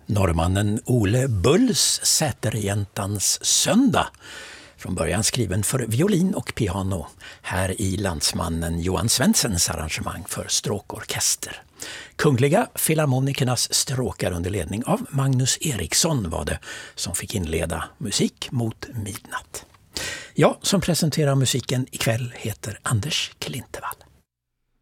Norrmannen Ole Bulls Säterjäntans söndag. Från början skriven för violin och piano. Här i landsmannen Johan Svenssens arrangemang för stråkorkester. Kungliga Filharmonikernas stråkar under ledning av Magnus Eriksson var det som fick inleda Musik mot midnatt. Jag som presenterar musiken ikväll heter Anders Klintevall.